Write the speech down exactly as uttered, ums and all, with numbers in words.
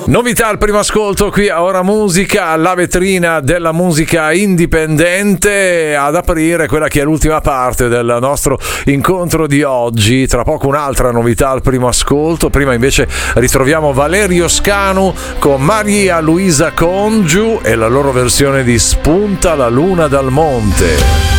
Novità al primo ascolto qui a Ora Musica, la vetrina della musica indipendente, ad aprire quella che è l'ultima parte del nostro incontro di oggi. Tra poco un'altra novità al primo ascolto, prima invece ritroviamo Valerio Scanu con Maria Luisa Congiu e la loro versione di Spunta la luna dal monte.